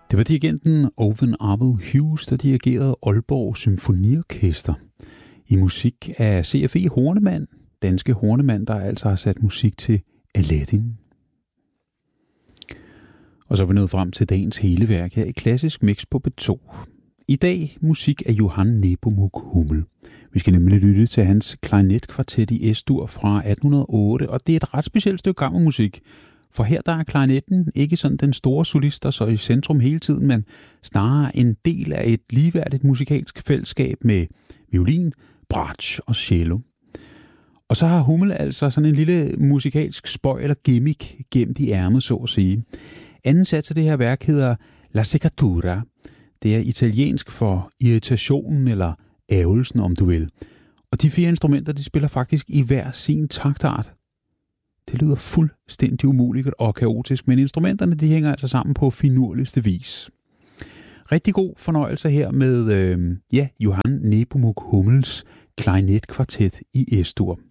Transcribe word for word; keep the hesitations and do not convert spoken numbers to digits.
Det var dirigenten Owen Arvell Hughes, der dirigerede Aalborg Symfoniorkester i musik af C F E Hornemann, danske Hornemann, der altså har sat musik til Aladdin. Og så er vi nået frem til dagens hele værk her i Klassisk Mix på B to. I dag musik af Johann Nepomuk Hummel. Vi skal nemlig lytte til hans klarinetkvartet i Es-dur fra atten hundrede og otte, og det er et ret specielt stykke kammermusik. For her der er klarinetten ikke sådan den store solist, der så i centrum hele tiden, men snarere en del af et ligeværdigt musikalsk fællesskab med violin, bratsch og cello. Og så har Hummel altså sådan en lille musikalsk spøj eller gimmick gemt i ærmet, så at sige. Anden sats af det her værk hedder La Seccatura. Det er italiensk for irritationen eller ærgelsen, om du vil. Og de fire instrumenter, de spiller faktisk i hver sin taktart. Det lyder fuldstændig umuligt og kaotisk, men instrumenterne de hænger altså sammen på finurligste vis. Rigtig god fornøjelse her med øh, ja, Johann Nepomuk Hummels klarinetkvartet i Es-dur.